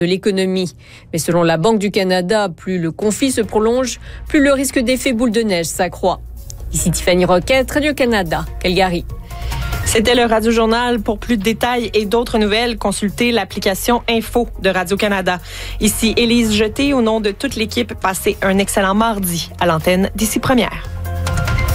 de l'économie. Mais selon la Banque du Canada, plus le conflit se prolonge, plus le risque d'effet boule de neige s'accroît. Ici Tiffany Roquette, Radio-Canada, Calgary. C'était le Radio-Journal. Pour plus de détails et d'autres nouvelles, consultez l'application Info de Radio-Canada. Ici Élise Jeté, au nom de toute l'équipe, passez un excellent mardi à l'antenne d'Ici Première.